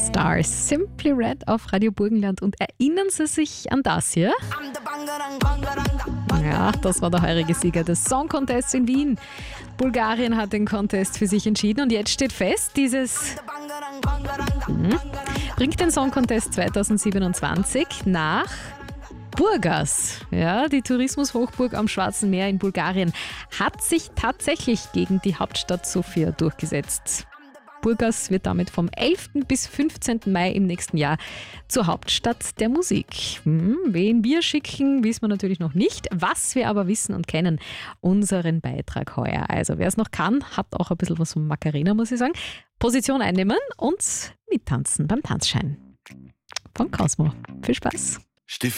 Stars, Simply Red auf Radio Burgenland. Und erinnern Sie sich an das hier? Ja, das war der heurige Sieger des Song Contests in Wien. Bulgarien hat den Contest für sich entschieden und jetzt steht fest, dieses bringt den Song Contest 2027 nach Burgas. Ja, die Tourismushochburg am Schwarzen Meer in Bulgarien hat sich tatsächlich gegen die Hauptstadt Sofia durchgesetzt. Burgas wird damit vom 11. bis 15. Mai im nächsten Jahr zur Hauptstadt der Musik. Wen wir schicken, wissen wir natürlich noch nicht. Was wir aber wissen und kennen, unseren Beitrag heuer. Also wer es noch kann, hat auch ein bisschen was von Macarena, muss ich sagen. Position einnehmen und mittanzen beim Tanzschein von Cosmo. Viel Spaß!